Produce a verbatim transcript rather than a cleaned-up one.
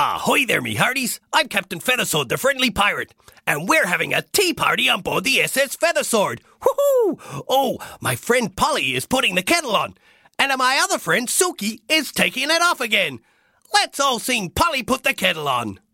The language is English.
Ahoy there, me hearties. I'm Captain Feathersword, the friendly pirate, and we're having a tea party on board the S S Feathersword. Woohoo! Oh, my friend Polly is putting the kettle on, and my other friend Suki is taking it off again. Let's all sing Polly Put the Kettle On.